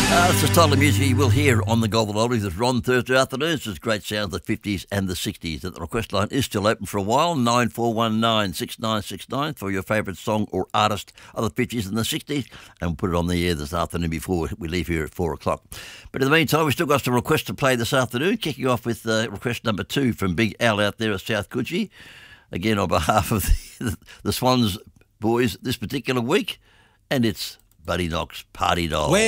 It's the style of music you will hear on the Golden Oldies. It's Ron Thursday afternoons. There's great sounds of the 50s and the 60s. And the request line is still open for a while, 94196969 for your favourite song or artist of the 50s and the 60s. And we'll put it on the air this afternoon before we leave here at 4 o'clock. But in the meantime, we've still got some requests to play this afternoon, kicking off with request number 2 from Big Al out there at South Coogee. Again, on behalf of the Swans boys this particular week. And it's Buddy Knox, Party Doll.